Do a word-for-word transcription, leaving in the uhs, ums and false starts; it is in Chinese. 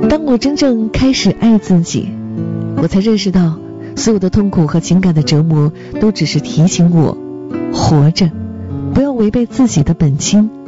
当我真正开始爱自己，我才认识到所有的痛苦和情感的折磨都只是提醒我活着，不要违背自己的本心，